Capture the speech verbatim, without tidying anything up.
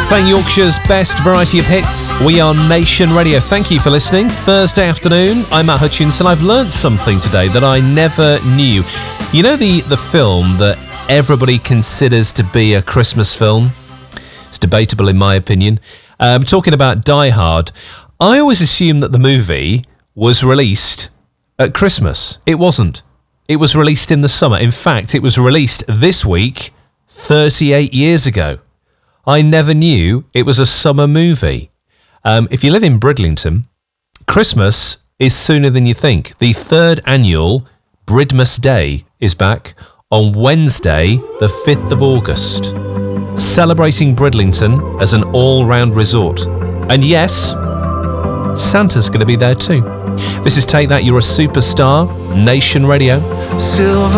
Playing Yorkshire's best variety of hits. We are Nation Radio. Thank you for listening. Thursday afternoon, I'm Matt Hutchinson. I've learnt something today that I never knew. You know the, the film that everybody considers to be a Christmas film? It's debatable in my opinion. I'm talking about Die Hard. I always assumed that the movie was released at Christmas. It wasn't. It was released in the summer. In fact, it was released this week, thirty-eight years ago. I never knew it was a summer movie. Um, if you live in Bridlington, Christmas is sooner than you think. The third annual Bridmas Day is back on Wednesday, the fifth of August, celebrating Bridlington as an all-round resort. And yes, Santa's going to be there too. This is Take That, You're a Superstar, Nation Radio. Silver